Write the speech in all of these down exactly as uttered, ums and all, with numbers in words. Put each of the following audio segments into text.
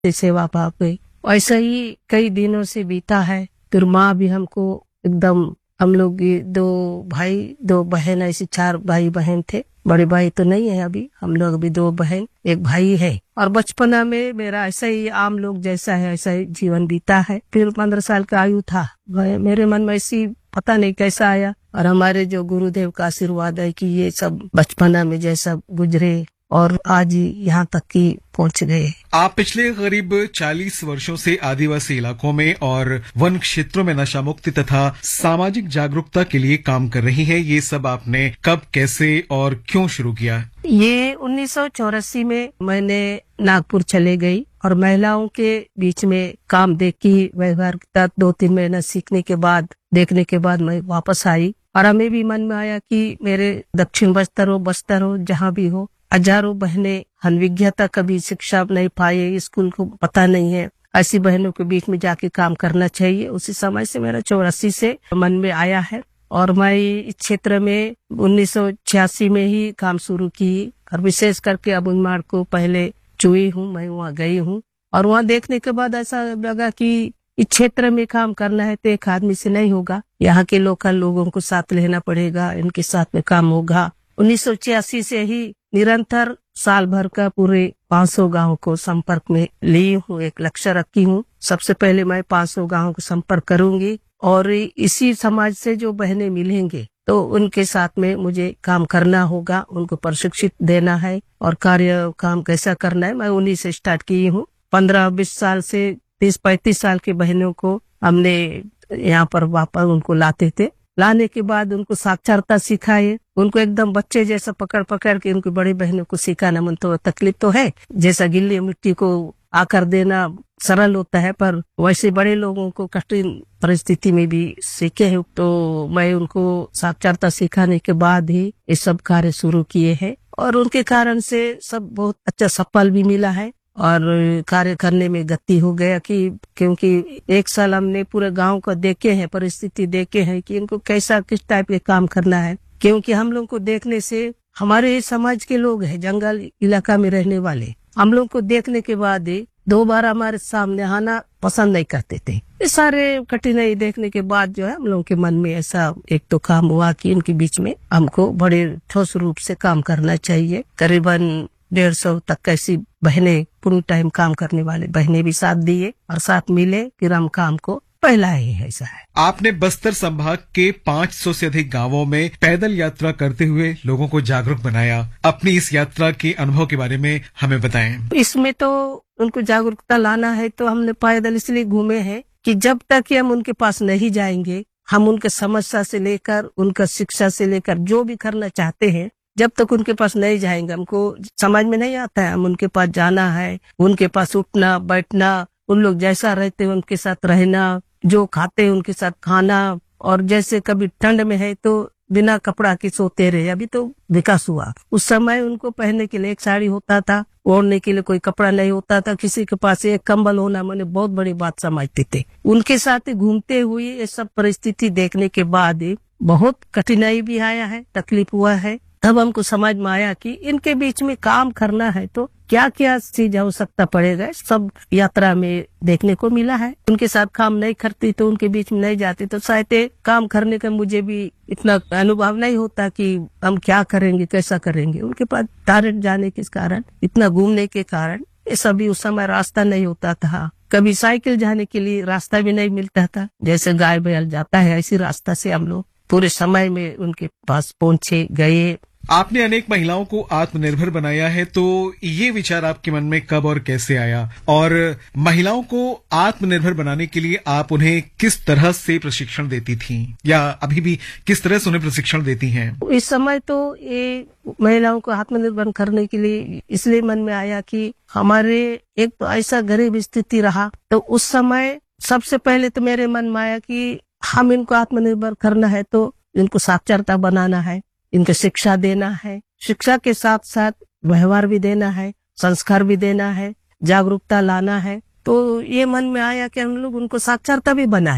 करते सेवा भाव पे। ऐसा ही कई दिनों से बीता है। फिर माँ भी हमको एकदम, हम लोग दो भाई दो बहन, ऐसे चार भाई बहन थे। बड़े भाई तो नहीं है अभी, हम लोग भी दो बहन एक भाई है। और बचपना में मेरा ऐसा ही आम लोग जैसा है ऐसा ही जीवन बीता है। फिर पंद्रह साल का आयु था, मेरे मन में ऐसी पता नहीं कैसा आया, और हमारे जो गुरुदेव का आशीर्वाद है कि ये सब बचपना में जैसा गुजरे और आज यहाँ तक की पहुँच गए। आप पिछले करीब चालीस वर्षों से आदिवासी इलाकों में और वन क्षेत्रों में नशा मुक्ति तथा सामाजिक जागरूकता के लिए काम कर रही हैं। ये सब आपने कब, कैसे और क्यों शुरू किया? ये उन्नीस सौ चौरासी में मैंने नागपुर चले गई और महिलाओं के बीच में काम देखी, व्यवहारिकता दो तीन महीना सीखने के बाद, देखने के बाद मैं वापस आई। और हमें भी मन में आया कि मेरे दक्षिण बस्तर हो, बस्तर हो, जहाँ भी हो, हजारों बहनें अनविज्ञता कभी शिक्षा नहीं पाए, स्कूल को पता नहीं है, ऐसी बहनों के बीच में जाके काम करना चाहिए। उसी समय से मेरा चौरासी से मन में आया है और मैं इस क्षेत्र में उन्नीस सौ छियासी में ही काम शुरू की। और विशेष करके अब उन्माड़ को पहले चुई हूँ, मैं वहाँ गई हूँ और वहाँ देखने के बाद ऐसा लगा कि इस क्षेत्र में काम करना है तो एक आदमी से नहीं होगा, यहाँ के लोकल लोगों को साथ लेना पड़ेगा, इनके साथ में काम होगा। उन्नीस सौ छियासी से ही निरंतर साल भर का पूरे पाँच सौ गाँव को संपर्क में ली हूँ। एक लक्ष्य रखी हूँ, सबसे पहले मैं पाँच सौ गाँव को संपर्क करूंगी और इसी समाज से जो बहनें मिलेंगे तो उनके साथ में मुझे काम करना होगा, उनको प्रशिक्षित देना है और कार्य काम कैसा करना है मैं उन्हीं से स्टार्ट की हूँ। पंद्रह बीस साल से तीस पैंतीस साल की बहनों को हमने यहाँ पर वापस उनको लाते थे। लाने के बाद उनको साक्षरता सिखाए, उनको एकदम बच्चे जैसा पकड़ पकड़ के उनकी बड़ी बहनों को सिखाना। मन तो तकलीफ तो है, जैसा गिल्ली मिट्टी को आकर देना सरल होता है, पर वैसे बड़े लोगों को कठिन परिस्थिति में भी सीखे हैं। तो मैं उनको साक्षरता सिखाने के बाद ही ये सब कार्य शुरू किए हैं और उनके कारण से सब बहुत अच्छा सफल भी मिला है और कार्य करने में गति हो गया कि क्योंकि एक साल हमने पूरे गांव को देखे हैं, परिस्थिति देखे हैं कि इनको कैसा किस टाइप के काम करना है। क्योंकि हम लोग को देखने से, हमारे समाज के लोग हैं जंगल इलाका में रहने वाले, हम लोग को देखने के बाद दो बार हमारे सामने आना पसंद नहीं करते थे। ये सारे कठिनाई देखने के बाद जो है हम लोगों के मन में ऐसा एक तो काम हुआ कि इनके बीच में हमको बड़े ठोस रूप से काम करना चाहिए। करीबन डेढ़ सौ तक ऐसी बहनें पूरी टाइम काम करने वाले बहनें भी साथ दिए और साथ मिले, फिर हम काम को पहला ही ऐसा है। आपने बस्तर संभाग के पाँच सौ से अधिक गांवों में पैदल यात्रा करते हुए लोगों को जागरूक बनाया। अपनी इस यात्रा के अनुभव के बारे में हमें बताएं। इसमें तो उनको जागरूकता लाना है तो हमने पैदल इसलिए घूमे हैं कि जब तक कि हम उनके पास नहीं जाएंगे, हम उनके समस्या से लेकर उनका शिक्षा से लेकर जो भी करना चाहते हैं, जब तक उनके पास नहीं जाएंगे हमको समझ में नहीं आता है। हम उनके पास जाना है, उनके पास उठना बैठना, उन लोग जैसा रहते हैं उनके साथ रहना, जो खाते हैं उनके साथ खाना। और जैसे कभी ठंड में है तो बिना कपड़ा के सोते रहे। अभी तो विकास हुआ, उस समय उनको पहनने के लिए एक साड़ी होता था, ओढ़ने के लिए कोई कपड़ा नहीं होता था, किसी के पास एक कंबल होना मैंने बहुत बड़ी बात समझते थे। उनके साथ घूमते हुए ये सब परिस्थिति देखने के बाद बहुत कठिनाई भी आया है, तकलीफ हुआ है। तब हमको समझ में आया कि इनके बीच में काम करना है तो क्या क्या चीज आवश्यकता पड़ेगा, सब यात्रा में देखने को मिला है। उनके साथ काम नहीं करती तो उनके बीच में नहीं जाती तो शायद काम करने का मुझे भी इतना अनुभव नहीं होता कि हम क्या करेंगे कैसा करेंगे। उनके पास डायरेक्ट जाने के कारण, इतना घूमने के कारण, ये सभी उस समय रास्ता नहीं होता था। कभी साइकिल जाने के लिए रास्ता भी नहीं मिलता था, जैसे गाय बैल जाता है ऐसी रास्ता से हम लोग पूरे समय में उनके पास पहुंचे गए। आपने अनेक महिलाओं को आत्मनिर्भर बनाया है, तो ये विचार आपके मन में कब और कैसे आया? और महिलाओं को आत्मनिर्भर बनाने के लिए आप उन्हें किस तरह से प्रशिक्षण देती थीं या अभी भी किस तरह से उन्हें प्रशिक्षण देती हैं? इस समय तो ये महिलाओं को आत्मनिर्भर करने के लिए इसलिए मन में आया कि हमारे एक तो ऐसा गरीब स्थिति रहा, तो उस समय सबसे पहले तो मेरे मन में आया कि हम इनको आत्मनिर्भर करना है तो इनको साक्षरता बनाना है, इनको शिक्षा देना है, शिक्षा के साथ साथ व्यवहार भी देना है, संस्कार भी देना है, जागरूकता लाना है। तो ये मन में आया कि हम लोग उनको साक्षरता भी बनाए।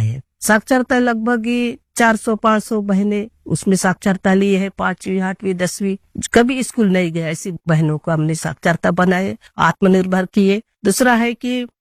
साक्षरता लगभग चार सौ पाँच सौ बहनें उसमें साक्षरता ली है, पांचवी आठवीं दसवीं, कभी स्कूल नहीं गए ऐसी बहनों को हमने साक्षरता बनाए, आत्मनिर्भर किए। दूसरा है कि